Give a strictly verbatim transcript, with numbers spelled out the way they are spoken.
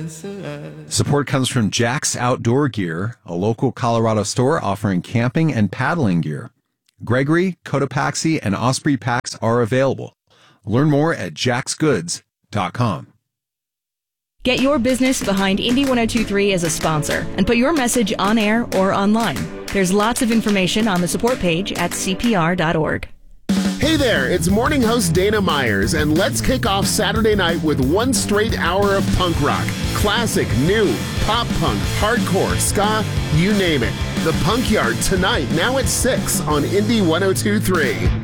Support comes from Jack's Outdoor Gear, a local Colorado store offering camping and paddling gear. Gregory, Cotopaxi, and Osprey packs are available. Learn more at jacks goods dot com. Get your business behind Indy ten twenty-three as a sponsor and put your message on air or online. There's lots of information on the support page at c p r dot org. Hey there, it's morning host Dana Myers, and let's kick off Saturday night with one straight hour of punk rock. Classic, new, pop punk, hardcore, ska, you name it. The Punk Yard tonight, now at six on Indy ten twenty-three.